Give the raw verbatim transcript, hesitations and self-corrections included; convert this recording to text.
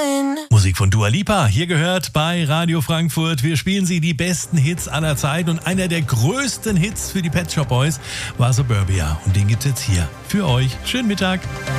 Moin. Musik von Dua Lipa, hier gehört bei Radio Frankfurt. Wir spielen sie die besten Hits aller Zeit und einer der größten Hits für die Pet Shop Boys war Suburbia. Und den gibt's jetzt hier für euch. Schönen Mittag.